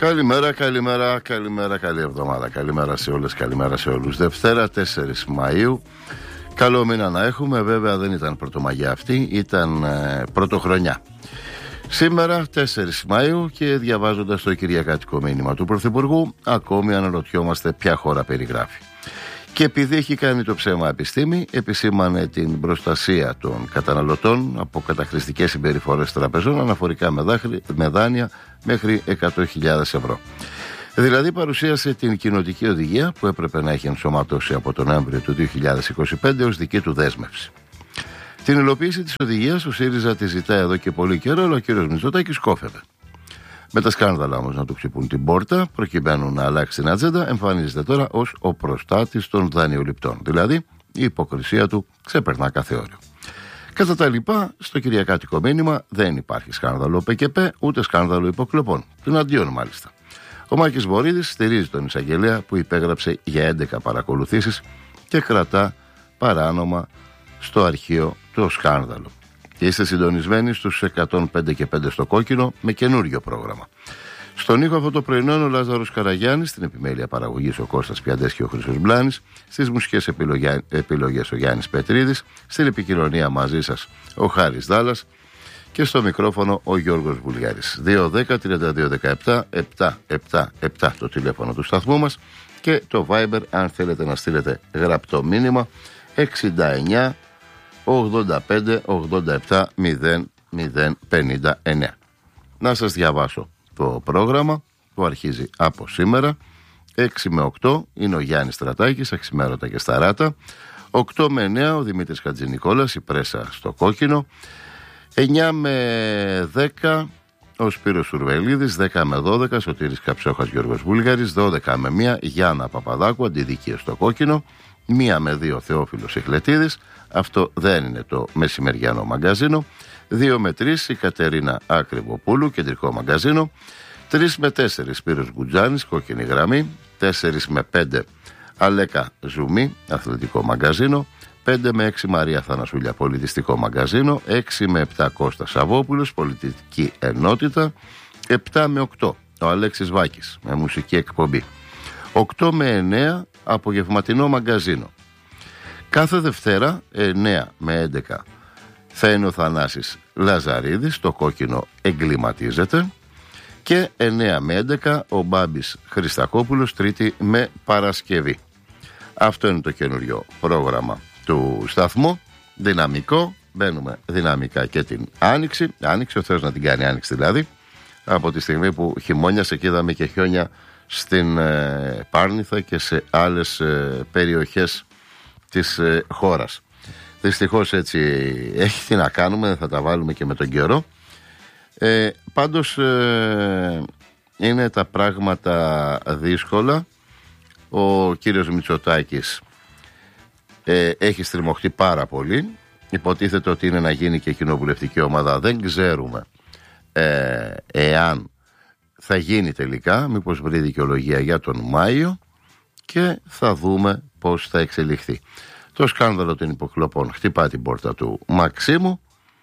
Καλημέρα, καλή εβδομάδα. Καλημέρα σε όλες, καλημέρα σε όλους. Δευτέρα 4 Μαΐου. Καλό μήνα να έχουμε. Βέβαια δεν ήταν πρωτομαγιά αυτή, ήταν πρωτοχρονιά. Σήμερα 4 Μαΐου και διαβάζοντας το κυριακάτικο μήνυμα του Πρωθυπουργού, ακόμη αναρωτιόμαστε ποια χώρα περιγράφει. Και επειδή έχει κάνει το ψέμα επιστήμη, επισήμανε την προστασία των καταναλωτών από καταχρηστικές συμπεριφορές τραπεζών αναφορικά με δάνεια μέχρι 100.000 ευρώ. Δηλαδή παρουσίασε την κοινοτική οδηγία που έπρεπε να έχει ενσωματώσει από τον Νοέμβριο του 2025 ως δική του δέσμευση. Την υλοποίηση της οδηγίας ο ΣΥΡΙΖΑ τη ζητά εδώ και πολύ καιρό, αλλά ο κ. Μητσοτάκης κόφευε. Με τα σκάνδαλα όμως να του χτυπούν την πόρτα, προκειμένου να αλλάξει την ατζέντα, εμφανίζεται τώρα ως ο προστάτης των δανειοληπτών. Δηλαδή, η υποκρισία του ξεπερνά κάθε όριο. Κατά τα λοιπά, στο κυριακάτικο μήνυμα δεν υπάρχει σκάνδαλο ΠΚΠ, ούτε σκάνδαλο υποκλοπών. Των αντίον μάλιστα. Ο Μάκης Βορίδης στηρίζει τον εισαγγελέα που υπέγραψε για 11 παρακολουθήσεις και κρατά παράνομα στο αρχείο το σκάνδαλο. Και είστε συντονισμένοι στους 105 και 5 στο κόκκινο με καινούριο πρόγραμμα. Στον ήχο αυτό το πρωινό ο Λάζαρος Καραγιάννης, στην επιμέλεια παραγωγής ο Κώστας Πιαντές και ο Χρήστος Μπλάνης, στις μουσικές επιλογές ο Γιάννης Πετρίδης, στην επικοινωνία μαζί σας ο Χάρης Δάλλας και στο μικρόφωνο ο Γιώργος Βουλγάρης. 210-3217-777 το τηλέφωνο του σταθμού μας και το Viber αν θέλετε να στείλετε γραπτό μήνυμα 69 85 87 0059. Να σας διαβάσω το πρόγραμμα που αρχίζει από σήμερα. 6 με 8 είναι ο Γιάννης Στρατάκης, Αξιμέρωτα και Σταράτα. 8 με 9 ο Δημήτρης Χατζηνικόλας, η πρέσα στο κόκκινο. 9 με 10 ο Σπύρος Σουρβελίδης. 10 με 12 Σωτήρης Καψόχας, Γιώργος Βούλγαρης. 12 με 1 Γιάννα Παπαδάκου, Αντιδικία στο κόκκινο. 1 με 2 Θεόφιλος Ιχλετίδης. Αυτό δεν είναι το μεσημεριανό μαγκαζίνο. 2 με 3 η Κατερίνα Άκριβοπούλου, κεντρικό μαγκαζίνο. 3 με 4 Σπύρος Γκουτζάνης, κόκκινη γραμμή. 4 με 5 Αλέκα Ζουμί, αθλητικό μαγκαζίνο. 5 με 6 Μαρία Θανασούλια, πολιτιστικό μαγκαζίνο. 6 με 7 Κώστας Σαββόπουλος, πολιτική ενότητα. 7 με 8 ο Αλέξης Βάκης, με μουσική εκπομπή. 8 με 9 απογευματινό μαγκαζίνο. Κάθε Δευτέρα 9 με 11 θα είναι ο Θανάσης Λαζαρίδης, το κόκκινο εγκληματίζεται. Και 9 με 11 ο Μπάμπης Χριστακόπουλος, Τρίτη με Παρασκευή. Αυτό είναι το καινούριο πρόγραμμα του σταθμού. Δυναμικό, μπαίνουμε δυναμικά και την Άνοιξη. Άνοιξη, ο Θεός να την κάνει Άνοιξη δηλαδή. Από τη στιγμή που χειμώνιασε και είδαμε και χιόνια στην Πάρνηθα και σε άλλες περιοχές της χώρας. Δυστυχώς έτσι έχει τι να κάνουμε, δεν θα τα βάλουμε και με τον καιρό. Πάντως είναι τα πράγματα δύσκολα. Ο κύριος Μητσοτάκης έχει στριμωχτεί πάρα πολύ. Υποτίθεται ότι είναι να γίνει και κοινοβουλευτική ομάδα. Δεν ξέρουμε εάν θα γίνει τελικά, μήπως βρει δικαιολογία για τον Μάιο και θα δούμε πώς θα εξελιχθεί. Το σκάνδαλο των υποκλοπών χτυπά την πόρτα του Μαξίμου.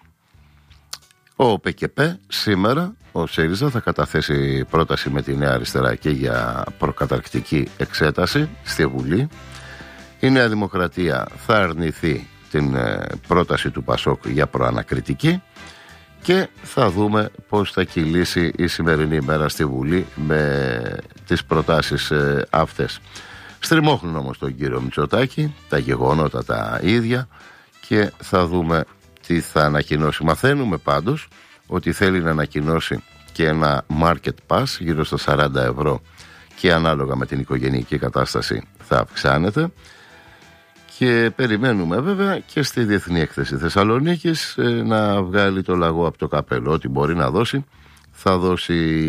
Ο ΠΚΠ σήμερα, ο ΣΥΡΙΖΑ, θα καταθέσει πρόταση με τη Νέα Αριστερά και για προκαταρκτική εξέταση στη Βουλή. Η Νέα Δημοκρατία θα αρνηθεί την πρόταση του ΠΑΣΟΚ για προανακριτική και θα δούμε πώς θα κυλήσει η σημερινή ημέρα στη Βουλή με τις προτάσεις αυτές. Στριμώχνουν όμως τον κύριο Μητσοτάκη, τα γεγονότα τα ίδια και θα δούμε τι θα ανακοινώσει. Μαθαίνουμε πάντως ότι θέλει να ανακοινώσει και ένα market pass γύρω στα 40 ευρώ και ανάλογα με την οικογενειακή κατάσταση θα αυξάνεται. Και περιμένουμε βέβαια και στη Διεθνή Έκθεση Θεσσαλονίκης να βγάλει το λαγό από το καπέλο. Ό,τι μπορεί να δώσει θα δώσει